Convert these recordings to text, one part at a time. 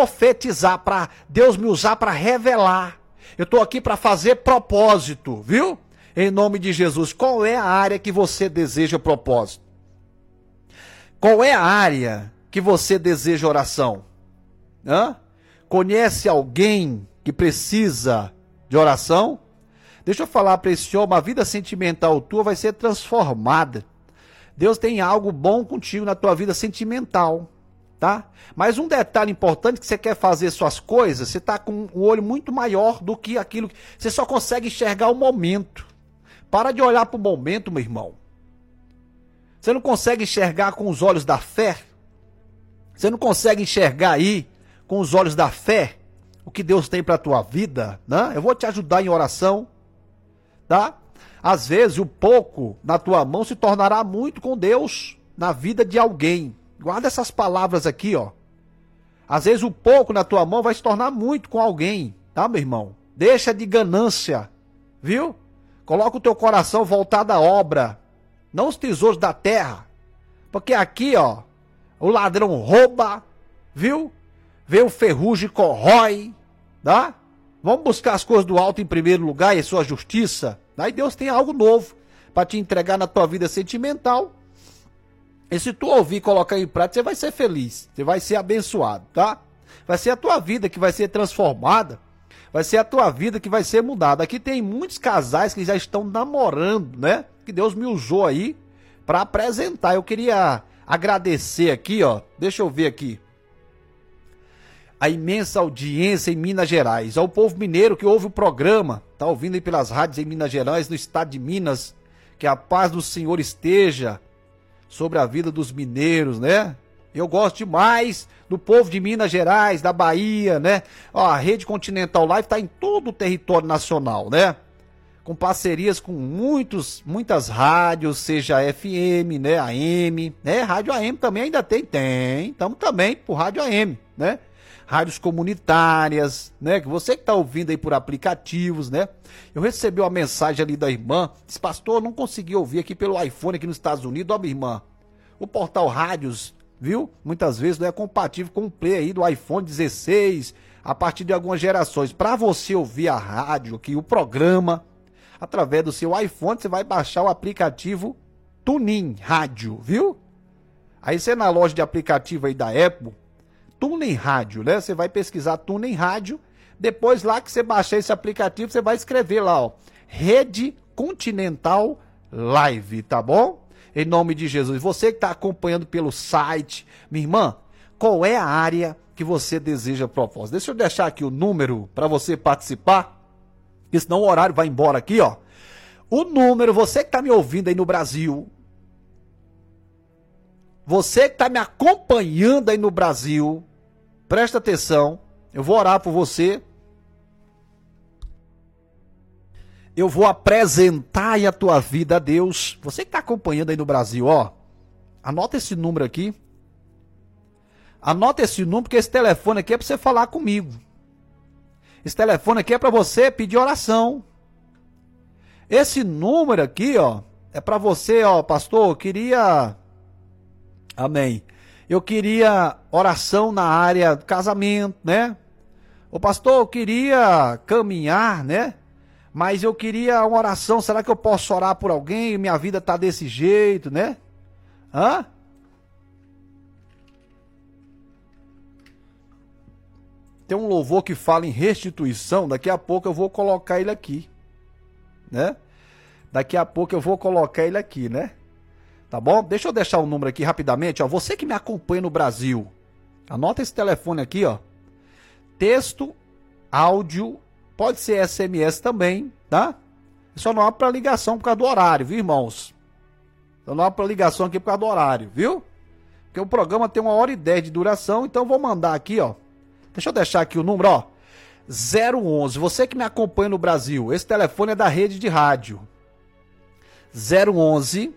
profetizar, para Deus me usar para revelar. Eu estou aqui para fazer propósito, viu? Em nome de Jesus. Qual é a área que você deseja propósito? Qual é a área que você deseja oração? Hã? Conhece alguém que precisa de oração? Deixa eu falar para esse homem, a vida sentimental tua vai ser transformada. Deus tem algo bom contigo na tua vida sentimental, tá? Mas um detalhe importante, que você quer fazer suas coisas, você está com um olho muito maior do que aquilo, você só consegue enxergar o momento. Para de olhar para o momento, meu irmão. Você não consegue enxergar com os olhos da fé? Você não consegue enxergar aí, com os olhos da fé, o que Deus tem para a tua vida, né? Eu vou te ajudar em oração, tá? Às vezes o pouco na tua mão se tornará muito com Deus na vida de alguém. Guarda essas palavras aqui, ó. Às vezes o pouco na tua mão vai se tornar muito com alguém, tá, meu irmão? Deixa de ganância, viu? Coloca o teu coração voltado à obra, não os tesouros da terra. Porque aqui, ó, o ladrão rouba, viu? Vê o ferrugem e corrói, tá? Vamos buscar as coisas do alto em primeiro lugar e a sua justiça. Aí Deus tem algo novo para te entregar na tua vida sentimental. E se tu ouvir e colocar em prática, você vai ser feliz, você vai ser abençoado, tá? Vai ser a tua vida que vai ser transformada, vai ser a tua vida que vai ser mudada. Aqui tem muitos casais que já estão namorando, né? Que Deus me usou aí para apresentar. Eu queria agradecer aqui, ó, deixa eu ver aqui, a imensa audiência em Minas Gerais, ao povo mineiro que ouve o programa, tá ouvindo aí pelas rádios em Minas Gerais, no estado de Minas, que a paz do Senhor esteja sobre a vida dos mineiros, né? Eu gosto demais do povo de Minas Gerais, da Bahia, né? Ó, a Rede Continental Live tá em todo o território nacional, né? Com parcerias com muitas rádios, seja FM, né, AM, né? Rádio AM também ainda tem, estamos também por Rádio AM, né? Rádios comunitárias, né? Você que está ouvindo aí por aplicativos, né? Eu recebi uma mensagem ali da irmã, disse, pastor, eu não consegui ouvir aqui pelo iPhone aqui nos Estados Unidos. Ó, minha irmã, o portal Rádios, viu? Muitas vezes não é compatível com o play aí do iPhone 16, a partir de algumas gerações. Para você ouvir a rádio aqui, o programa, através do seu iPhone, você vai baixar o aplicativo TuneIn Rádio, viu? Aí você na loja de aplicativo aí da Apple, TuneIn Rádio, né? Você vai pesquisar TuneIn Rádio, depois lá que você baixar esse aplicativo, você vai escrever lá, ó, Rede Continental Live, tá bom? Em nome de Jesus. Você que está acompanhando pelo site, minha irmã, qual é a área que você deseja propósito? Deixa eu deixar aqui o número para você participar, porque senão o horário vai embora aqui, ó. O número, você que está me ouvindo aí no Brasil, você que está me acompanhando aí no Brasil, presta atenção, eu vou orar por você. Eu vou apresentar aí a tua vida a Deus. Você que está acompanhando aí no Brasil, ó, anota esse número aqui. Anota esse número, porque esse telefone aqui é para você falar comigo. Esse telefone aqui é para você pedir oração. Esse número aqui, ó, é para você, ó, pastor, eu queria... Amém. Eu queria oração na área do casamento, né? Ô pastor, eu queria caminhar, né? Mas eu queria uma oração, será que eu posso orar por alguém? Minha vida tá desse jeito, né? Hã? Tem um louvor que fala em restituição, daqui a pouco eu vou colocar ele aqui, né? Daqui a pouco eu vou colocar ele aqui, né? Tá bom? Deixa eu deixar o número aqui rapidamente, ó. Você que me acompanha no Brasil, anota esse telefone aqui, ó. Texto, áudio, pode ser SMS também, tá? Só não há para ligação por causa do horário, viu, irmãos? Só não há para ligação aqui por causa do horário, viu? Porque o programa tem 1h10 de duração, então eu vou mandar aqui, ó. Deixa eu deixar aqui o número, ó. 011, você que me acompanha no Brasil, esse telefone é da rede de rádio. 011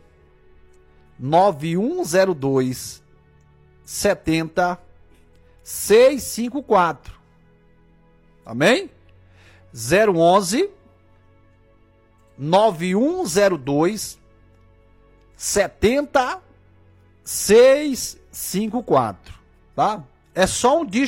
9102 70654. Amém? 011 9102 70654, tá? É só um disco